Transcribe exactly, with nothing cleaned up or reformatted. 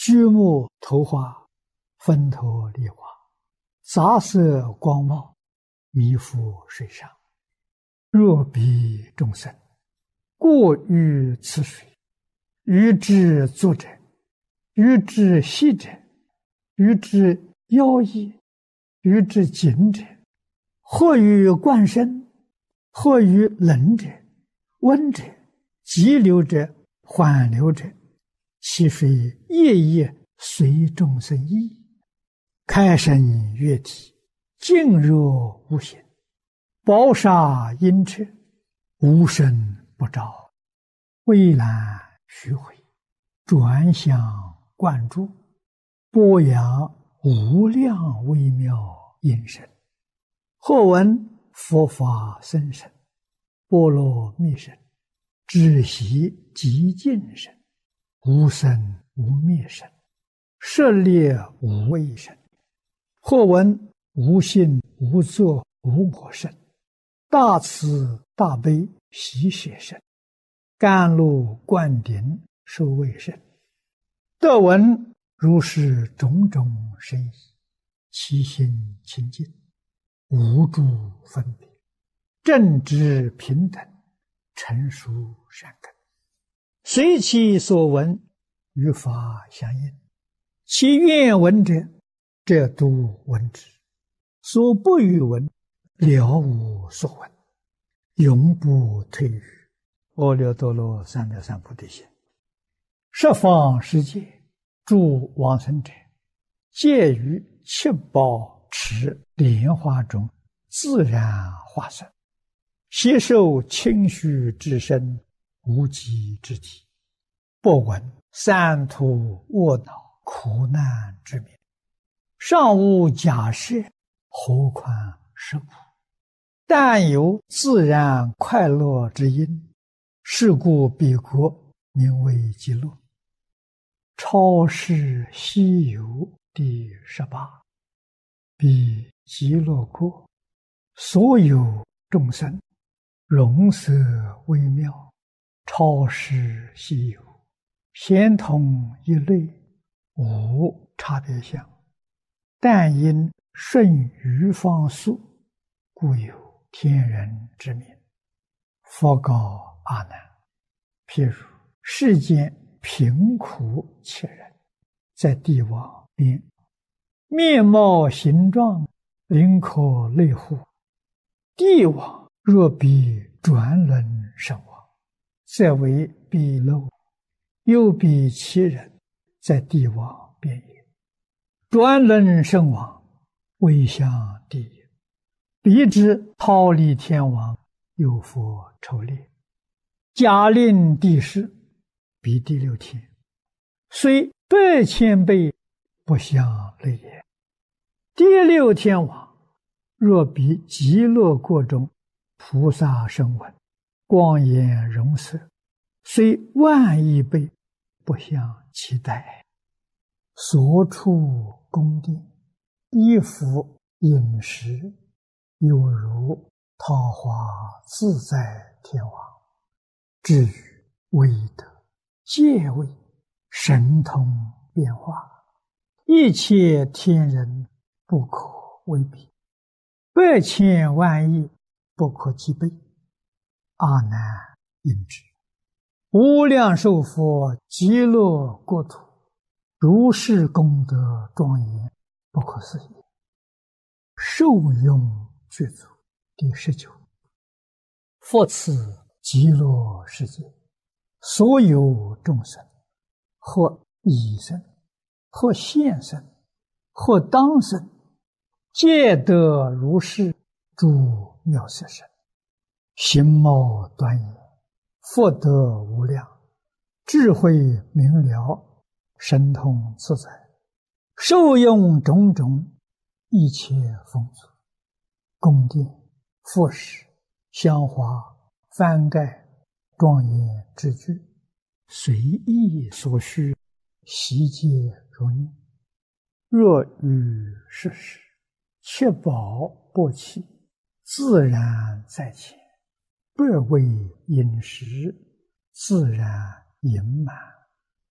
菊木头花，分头梨花，杂色光茂，弥覆水上。若彼众生，过于此水，于之足者，于之细者，于之腰翼，于之颈者，或于冠身，或于冷者，温者，急流者，缓流者，其水夜夜随众生意，开深越体，静若无形，宝沙阴彻，无声不照，蔚蓝虚回，转向灌注，播扬无量微妙音声。或闻佛法僧声，波罗蜜声，只习极静声，无生无灭声，舍猎无畏声。或闻无性无作无我声，大慈大悲喜舍声，甘露灌顶受卫声。得闻如是种种声意，其心清净，无诸分别，正直平等，成熟善根，随其所闻，与法相应。其愿闻者，则独闻之；所不欲闻，了无所闻，永不退于阿耨多罗三藐三菩提心。十方世界诸往生者，皆于七宝池莲花中自然化身，悉受清虚之身，无极之体，不闻三途卧恼苦难之名，尚无假设，何况是苦？但有自然快乐之因，是故彼国名为极乐。超世西游第十八。彼极乐国，所有众生，容色微妙，超世西游，偏同一类，无差别相。但因顺于方速，故有天人之名。佛告阿难：譬如世间贫苦切人，在地网边，面貌形状，灵可类乎？地网若比转轮身亡，则为彼漏；又比其人，在地网边也。转轮身亡，未向地也。彼之逃离天网，有佛筹猎，假令地势，彼第六天，虽百千倍，不相类也。第六天网，若比极乐国中菩萨声闻，光颜容色，虽万亿倍，不相期待。所处宫殿，衣服饮食，犹如桃花自在天王。至于威德、戒位、神通变化，一切天人不可为比，百千万亿不可计备。阿难应知，无量寿佛极乐国土，如是功德庄严，不可思议。受用具足。第十九。复此极乐世界，所有众生，或已生，或现生，或当生，皆得如是诸妙色身，形貌端严，福德无量，智慧明了，神通自在，受用种种一切丰足，宫殿、复饰、香花、幡盖、庄严之具，随意所需，悉皆如念。若于世时，七宝钵器，自然在前，百味饮食，自然盈满。